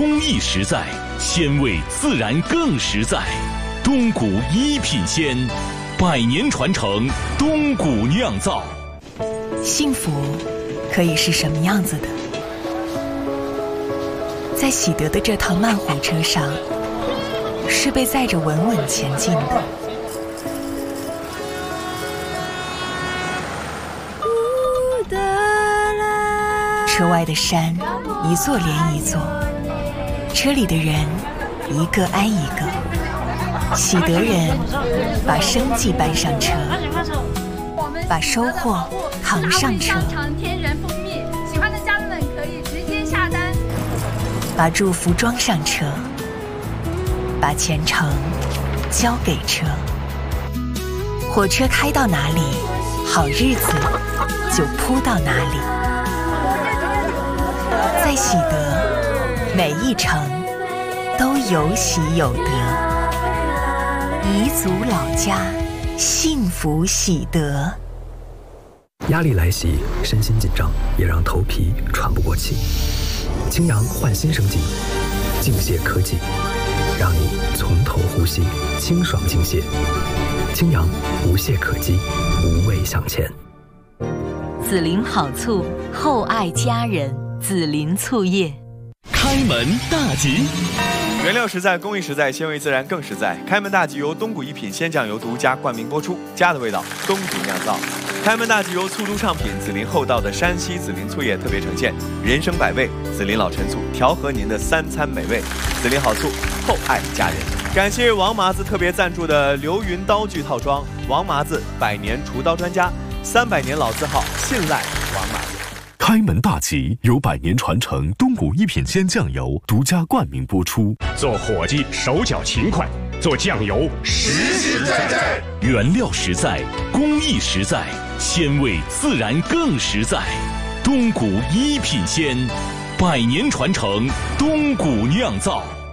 工艺实在，鲜味自然更实在。东谷一品鲜，100年传承，东谷酿造。 幸福可以是什么样子的？在喜得的这趟慢火车上，是被载着稳稳前进的。车外的山一座连一座，车里的人一个挨一个。喜得人把生计搬上车，把收获扛上车， 天然蜂蜜，喜欢的家人们可以直接下单。 把祝福装上车，把前程交给车。火车开到哪里，好日子就铺到哪里。在喜得，每一程都有喜有得。彝族老家，幸福喜得。 压力来袭，身心紧张，也让头皮喘不过气。清扬焕新生机，净泻科技，让你从头呼吸清爽净泻。清扬无懈可击，无畏向前。 紫林好醋，厚爱家人。紫林醋业。 开门大吉。 原料实在，工艺实在，鲜味自然更实在。开门大吉由东谷一品鲜酱油独家冠名播出，家的味道，东谷酿造。开门大吉由醋猪上品紫林厚道的山西紫林醋业特别呈现，人生百味，紫林老陈醋调和您的3餐美味。紫林好醋，厚爱家人。感谢王麻子特别赞助的流云刀具套装，王麻子100年厨刀专家，300年老字号，信赖王麻子。 开门大吉由100年传承东谷一品鲜酱油独家冠名播出。 做伙计手脚勤快，做酱油实实在在。 原料实在，工艺实在，鲜味自然更实在。东谷一品鲜，100年传承，东谷酿造。